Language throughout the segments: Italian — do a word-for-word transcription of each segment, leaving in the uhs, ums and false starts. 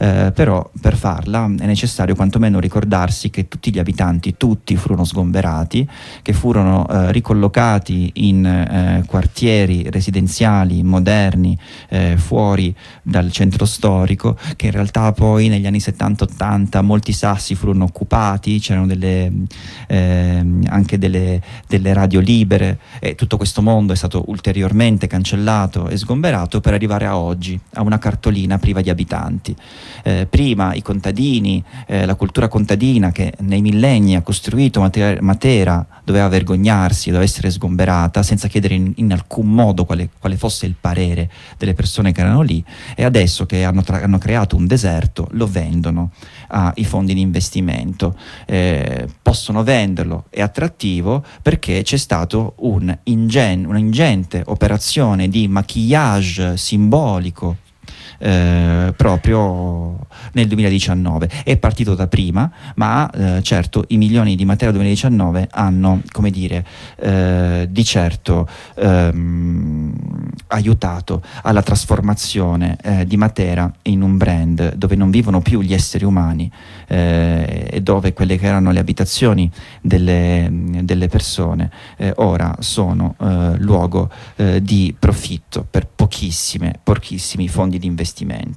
eh, però per farla è necessario quantomeno ricordarsi che tutti gli abitanti, tutti furono sgomberati, che furono eh, ricollocati in eh, quartieri residenziali moderni eh, fuori dal centro storico, che in realtà poi negli anni settanta ottanta molti sassi furono occupati, c'erano delle, eh, anche delle, delle radio libere, e tutto questo mondo è stato ulteriormente cancellato e sgomberato per arrivare a oggi, a una cartolina priva di abitanti. Eh, prima i contadini, eh, la cultura contadina che nei millenni ha costruito Matera, Matera doveva vergognarsi, doveva essere sgomberata senza chiedere in, in alcun modo quale, quale fosse il parere delle persone che erano lì, e adesso che hanno, tra, hanno creato un deserto lo vendono ai fondi di investimento. Eh, possono venderlo, è attrattivo perché c'è stato un ingen, un'ingente operazione di maquillage simbolico Eh, proprio nel duemiladiciannove. È partito da prima, ma eh, certo i milioni di Matera duemiladiciannove hanno, come dire, eh, di certo ehm, aiutato alla trasformazione eh, di Matera in un brand dove non vivono più gli esseri umani eh, e dove quelle che erano le abitazioni delle, delle persone eh, ora sono eh, luogo eh, di profitto per pochissime, pochissimi fondi di investimento.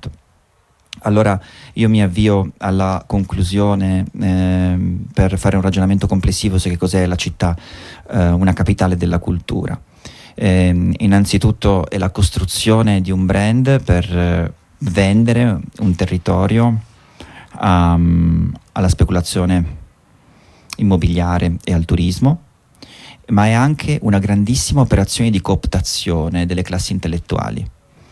Allora io mi avvio alla conclusione eh, per fare un ragionamento complessivo su che cos'è la città, eh, una capitale della cultura. Eh, innanzitutto è la costruzione di un brand per eh, vendere un territorio um, alla speculazione immobiliare e al turismo, ma è anche una grandissima operazione di cooptazione delle classi intellettuali.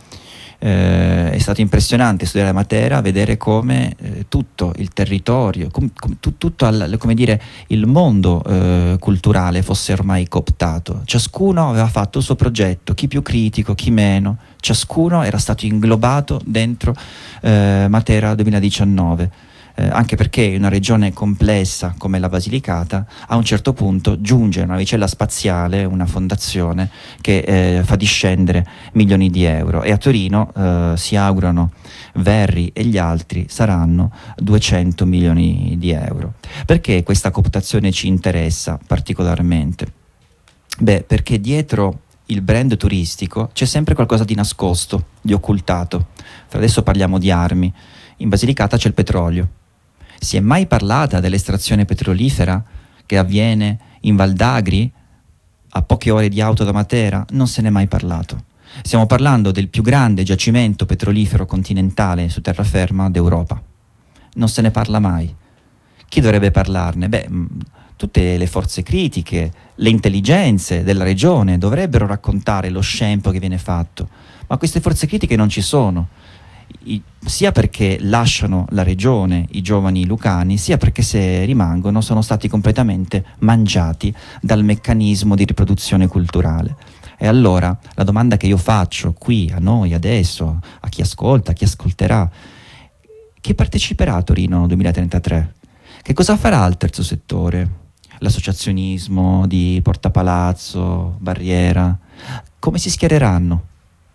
Eh, è stato impressionante studiare Matera, vedere come eh, tutto il territorio, com, com, tu, tutto al, come dire, il mondo eh, culturale fosse ormai cooptato. Ciascuno aveva fatto il suo progetto, chi più critico, chi meno, ciascuno era stato inglobato dentro eh, Matera duemiladiciannove. Eh, anche perché in una regione complessa come la Basilicata a un certo punto giunge una navicella spaziale, una fondazione che eh, fa discendere milioni di euro, e a Torino eh, si augurano Verri e gli altri saranno duecento milioni di euro. Perché questa cooptazione ci interessa particolarmente? Beh, perché dietro il brand turistico c'è sempre qualcosa di nascosto, di occultato. Adesso parliamo di armi. In Basilicata c'è il petrolio. Si è mai parlata dell'estrazione petrolifera che avviene in Val d'Agri, a poche ore di auto da Matera? Non se n'è mai parlato. Stiamo parlando del più grande giacimento petrolifero continentale su terraferma d'Europa. Non se ne parla mai. Chi dovrebbe parlarne? Beh, tutte le forze critiche, le intelligenze della regione dovrebbero raccontare lo scempio che viene fatto, ma queste forze critiche non ci sono. I, sia perché lasciano la regione i giovani lucani, sia perché se rimangono sono stati completamente mangiati dal meccanismo di riproduzione culturale. E allora la domanda che io faccio qui a noi adesso, a chi ascolta, a chi ascolterà: chi parteciperà a Torino duemilatrentatré? Che cosa farà il terzo settore? L'associazionismo di Porta Palazzo, Barriera? Come si schiereranno?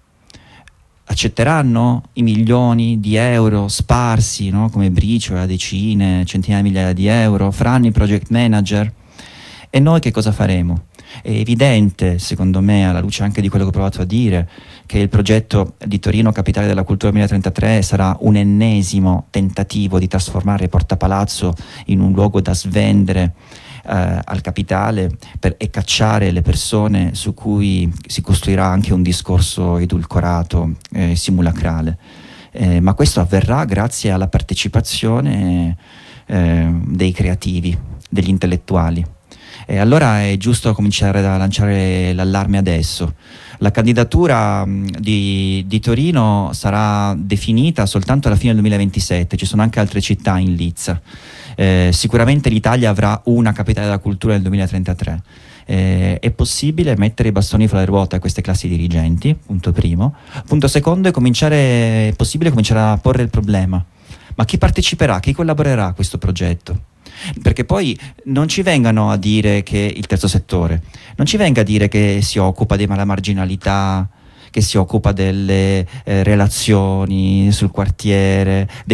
Accetteranno i milioni di euro sparsi, no? Come briciole a decine, centinaia di migliaia di euro? Faranno i project manager? E noi che cosa faremo? È evidente, secondo me, alla luce anche di quello che ho provato a dire, che il progetto di Torino Capitale della Cultura duemilatrentatré sarà un ennesimo tentativo di trasformare Porta Palazzo in un luogo da svendere eh, al capitale per, e cacciare le persone su cui si costruirà anche un discorso edulcorato e eh, simulacrale. Eh, ma questo avverrà grazie alla partecipazione eh, dei creativi, degli intellettuali. E allora è giusto cominciare a lanciare l'allarme adesso. La candidatura di, di Torino sarà definita soltanto alla fine del duemilaventisette, ci sono anche altre città in lizza. Eh, sicuramente l'Italia avrà una capitale della cultura nel duemilatrentatré. Eh, è possibile mettere i bastoni fra le ruote a queste classi dirigenti, punto primo. Punto secondo, è, cominciare, è possibile cominciare a porre il problema: ma chi parteciperà, chi collaborerà a questo progetto? Perché poi non ci vengano a dire che il terzo settore, non ci venga a dire che si occupa della marginalità, che si occupa delle eh, relazioni sul quartiere, dei